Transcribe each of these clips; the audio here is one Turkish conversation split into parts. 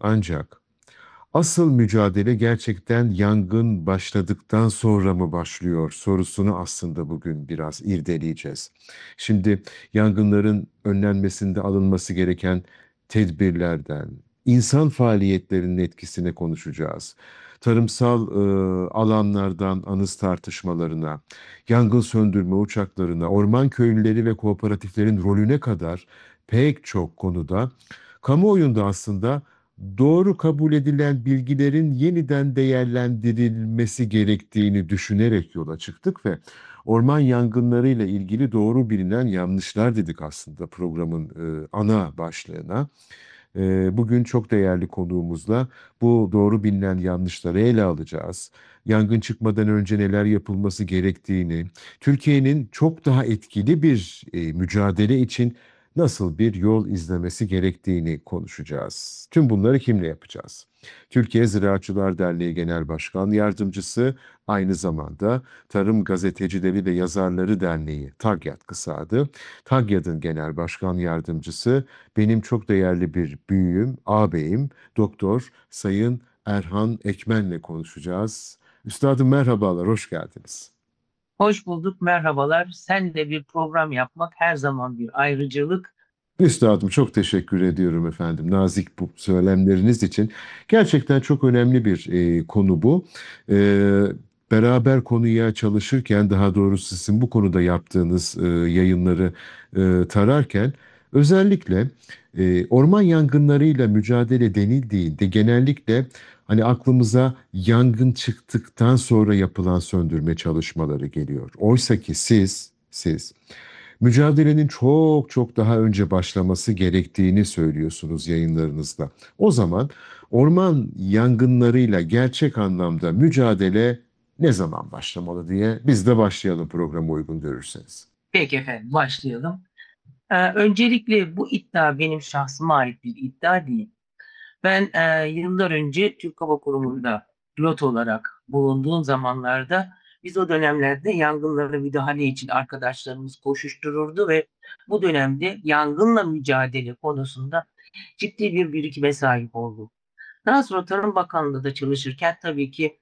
Ancak asıl mücadele gerçekten yangın başladıktan sonra mı başlıyor sorusunu aslında bugün biraz irdeleyeceğiz. Şimdi yangınların önlenmesinde alınması gereken tedbirlerden, insan faaliyetlerinin etkisine konuşacağız. Tarımsal alanlardan anız tartışmalarına, yangın söndürme uçaklarına, orman köylüleri ve kooperatiflerin rolüne kadar pek çok konuda kamuoyunda aslında doğru kabul edilen bilgilerin yeniden değerlendirilmesi gerektiğini düşünerek yola çıktık ve orman yangınlarıyla ilgili doğru bilinen yanlışlar dedik aslında programın ana başlığına. Bugün çok değerli konuğumuzla bu doğru bilinen yanlışları ele alacağız. Yangın çıkmadan önce neler yapılması gerektiğini, Türkiye'nin çok daha etkili bir mücadele için nasıl bir yol izlemesi gerektiğini konuşacağız. Tüm bunları kimle yapacağız? Türkiye Ziraatçılar Derneği Genel Başkan Yardımcısı, aynı zamanda Tarım Gazetecileri ve Yazarları Derneği, TAGYAD kısa adı, TAGYAD'ın Genel Başkan Yardımcısı, benim çok değerli bir büyüğüm, ağabeyim, Doktor Sayın Erhan Ekmen'le konuşacağız. Üstadım merhabalar, hoş geldiniz. Hoş bulduk, merhabalar. Senle bir program yapmak her zaman bir ayrıcalık. Üstadım çok teşekkür ediyorum efendim nazik bu söylemleriniz için. Gerçekten çok önemli bir konu bu. E, Beraber konuya çalışırken daha doğrusu sizin bu konuda yaptığınız yayınları tararken özellikle orman yangınlarıyla mücadele denildiğinde genellikle hani aklımıza yangın çıktıktan sonra yapılan söndürme çalışmaları geliyor. Oysa ki siz mücadelenin çok çok daha önce başlaması gerektiğini söylüyorsunuz yayınlarınızda. O zaman orman yangınlarıyla gerçek anlamda mücadele ne zaman başlamalı diye biz de başlayalım programı uygun görürseniz. Peki efendim, başlayalım. Öncelikle bu iddia benim şahsıma ait bir iddia değil. Ben yıllar önce Türk Hava Kurumu'nda pilot olarak bulunduğum zamanlarda biz o dönemlerde yangınlara müdahale için arkadaşlarımız koşuştururdu ve bu dönemde yangınla mücadele konusunda ciddi bir birikime sahip olduk. Daha sonra Tarım Bakanlığı'nda çalışırken tabii ki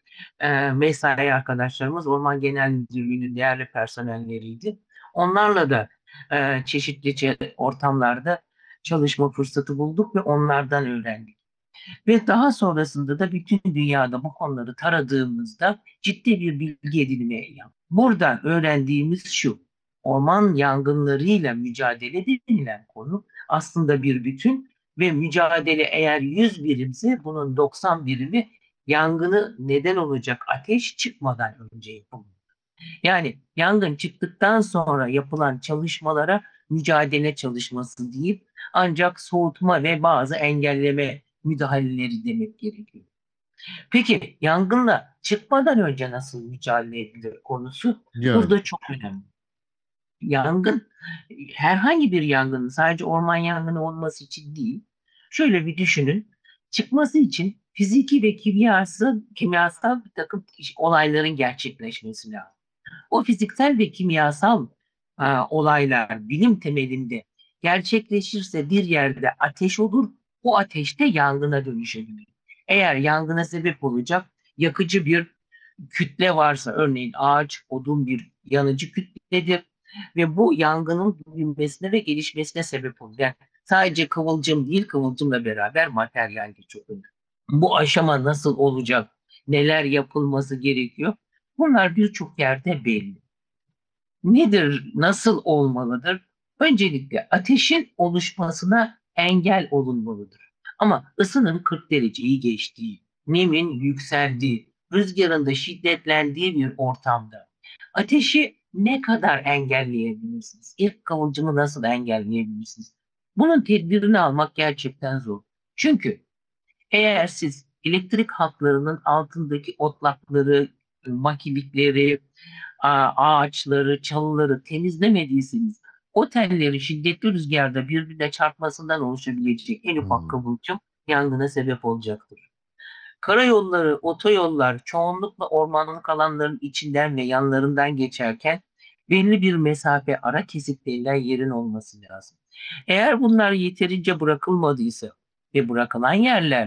mesai arkadaşlarımız Orman Genel Müdürlüğü'nün değerli personelleriydi. Onlarla da çeşitli ortamlarda çalışma fırsatı bulduk ve onlardan öğrendik. Ve daha sonrasında da bütün dünyada bu konuları taradığımızda ciddi bir bilgi edinmeye yaptık. Buradan öğrendiğimiz şu: orman yangınlarıyla mücadele denilen konu aslında bir bütün ve mücadele eğer 100 birimse bunun 90 birimi yangını neden olacak ateş çıkmadan önce yapılır. Yani yangın çıktıktan sonra yapılan çalışmalara mücadele çalışması deyip ancak soğutma ve bazı engelleme müdahaleleri demek gerekiyor. Peki yangınla çıkmadan önce nasıl mücadele edilir konusu Yani burada çok önemli. Yangın herhangi bir yangının sadece orman yangını olması için değil. Şöyle bir düşünün. Çıkması için fiziki ve kimyasal bir takım olayların gerçekleşmesi lazım. O fiziksel ve kimyasal olaylar bilim temelinde gerçekleşirse bir yerde ateş olur, o ateş de yangına dönüşebilir. Eğer yangına sebep olacak yakıcı bir kütle varsa, örneğin ağaç, odun bir yanıcı kütledir ve bu yangının büyümesine ve gelişmesine sebep olur. Yani sadece kıvılcım değil, kıvılcımla beraber materyal de çok önemli. Bu aşama nasıl olacak, neler yapılması gerekiyor? Bunlar birçok yerde belli. Nedir, nasıl olmalıdır? Öncelikle ateşin oluşmasına engel olunmalıdır. Ama ısının 40 dereceyi geçtiği, nemin yükseldiği, rüzgarın da şiddetlendiği bir ortamda ateşi ne kadar engelleyebilirsiniz? İlk kıvılcımı nasıl engelleyebilirsiniz? Bunun tedbirini almak gerçekten zor. Çünkü eğer siz elektrik hatlarının altındaki otlakları, makilikleri, ağaçları, çalıları temizlemediyseniz o tellerin şiddetli rüzgarda birbirine çarpmasından oluşabilecek en ufak hmm, kıvılcım yangına sebep olacaktır. Karayolları, otoyollar çoğunlukla ormanlık alanların içinden ve yanlarından geçerken belli bir mesafe ara kesik denilen yerin olması lazım. Eğer bunlar yeterince bırakılmadıysa ve bırakılan yerler